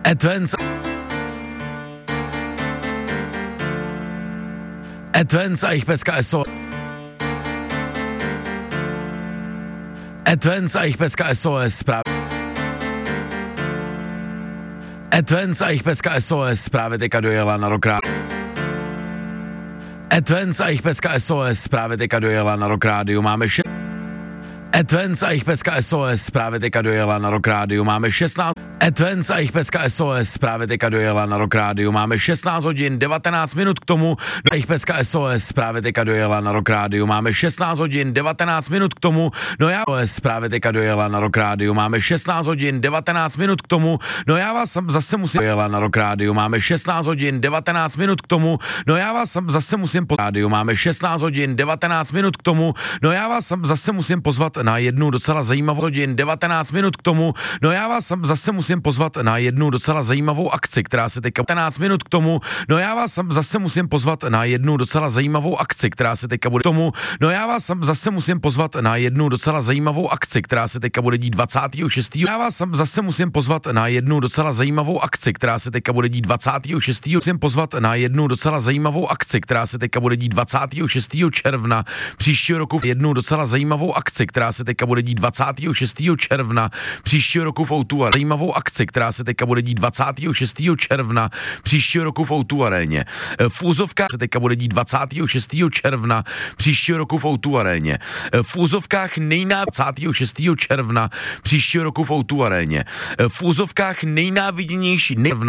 Advance a jejich pecka SOS. Advance a jejich pecka SOS Advance a jejich pecka SOS právě teďka dojela na Rock Radio. Advance a jejich pecka SOS právě teďka dojela na Rock Radio. Máme Advance a jejich pecka SOS právě teďka dojela na Rock Radio. Máme 16. Advance a jejich pecka SOS právě teďka dojela na Rock Radio. Máme 16 hodin 19 minut k tomu. A jejich pecka SOS právě teďka dojela na Rock Radio. Máme 16 hodin 19 minut k tomu. No já SOS právě teďka dojela na Rock Radio. Máme 16 hodin 19 minut k tomu. No já vás zase musím dojela na Rock Radio. Máme 16 hodin 19 minut k tomu. No já vás zase musím rádiu. Máme 16 hodin 19 minut k tomu. No já vás zase musím pozvat na jednu docela zajímavou hodin 19 minut k tomu. No já vás zase musím pozvat na jednu docela zajímavou akci, která se teďka 15 minut k tomu. No já vás zase musím pozvat na jednu docela zajímavou akci, která se teďka bude tomu. No já vás zase musím pozvat na jednu docela zajímavou akci, která se teďka bude dít 26. Já vás zase musím pozvat na jednu docela zajímavou akci, která se teďka bude dít 26. Musím pozvat na jednu docela zajímavou akci, která se teďka bude dít 26. června příštího roku. Jednu docela zajímavou akci, která se teďka bude dít 26. června příštího roku v O2 zajímavou akci, která se teďka bude dít 26. června příštího roku v O2 aréně. V úzovkách se teďka bude dít 26. června příštího roku v O2 aréně. V úzovkách 26. června příštího roku v O2 aréně. V úzovkách nejnáviděnější